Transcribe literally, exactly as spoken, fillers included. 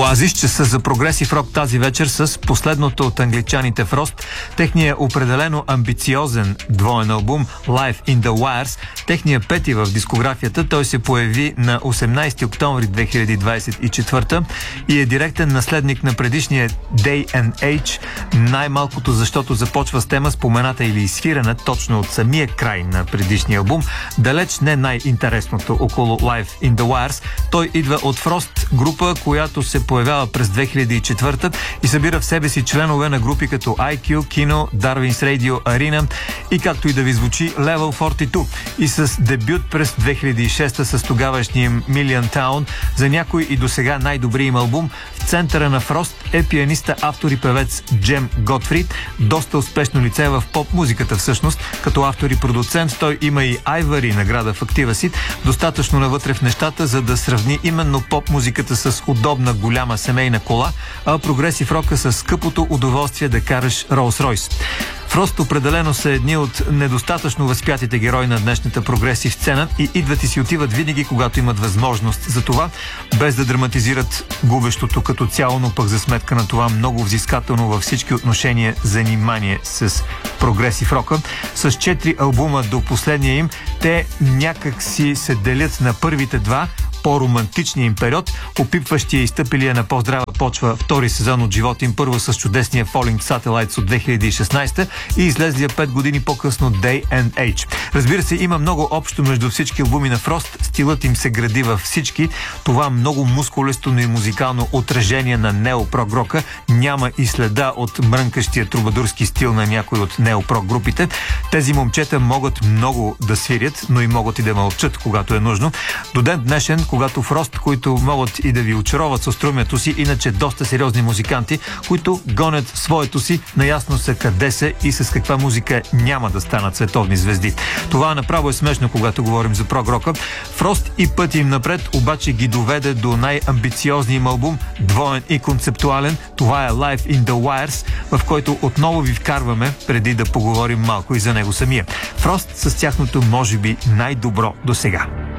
Оазис, часа за прогресив рок тази вечер с последното от англичаните Frost, техния определено амбициозен двоен албум Live in the Wires, техния пети в дискографията. Той се появи на осемнайсети октомври две хиляди двайсет и четвърта и е директен наследник на предишния Day and Age, най-малкото защото започва с тема спомената или изхирана точно от самия край на предишния албум. Далеч не най-интересното около Live in the Wires. Той идва от Frost, група, която се появява през две хиляди и четвърта и събира в себе си членове на групи като ай кю, Kino, Darwin's Radio, Arena и както и да ви звучи Level форти ту. И с дебют през две хиляди и шеста с тогавашния им Million Town, за някой и до сега най-добри им албум, в центъра на Frost е пианиста, автор и певец Джем Готфрид, доста успешно лице в поп-музиката всъщност. Като автор и продуцент той има и Айвари награда в актива си, достатъчно навътре в нещата, за да сравни именно поп-музиката с удобна голяма семейна кола, а прогресив рока с скъпото удоволствие да караш Ролс-Ройс. Frost определено са едни от недостатъчно възпятите герои на днешната прогресив сцена и идват и си отиват винаги, когато имат възможност за това, без да драматизират губещото като цяло, но пък за сметка на това много взискателно във всички отношения занимание с прогресив рока. С четири албума до последния им, те някак си се делят на първите два, по-романтичния им период, опипващия и стъпилия на по-здрава почва втори сезон от живота им, първо с чудесния Falling Satellites от две хиляди и шестнайсета и излезлия пет години по-късно Day and Age. Разбира се, има много общо между всички албуми на Frost, стилът им се гради във всички, това много мускулесто, но и музикално отражение на неопрок рока, няма и следа от мрънкащия трубадурски стил на някой от неопрок групите. Тези момчета могат много да свирят, но и могат и да мълчат, когато е нужно. До ден днешен, когато Frost, които могат и да ви очароват с струмето си, иначе доста сериозни музиканти, които гонят своето си, наясно са къде са и с каква музика няма да станат световни звезди. Това направо е смешно, когато говорим за прог-рока. Frost и път им напред обаче ги доведе до най-амбициозния им албум, двоен и концептуален. Това е Live in the Wires, в който отново ви вкарваме, преди да поговорим малко и за него самия. Frost с тяхното може би най-добро до сега.